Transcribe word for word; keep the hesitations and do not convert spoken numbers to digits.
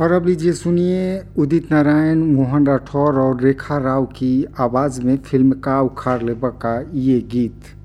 और अब लीजिए सुनिए उदित नारायण, मोहन राठौर और रेखा राव की आवाज़ में फिल्म का उखाड़ लेबा का ये गीत।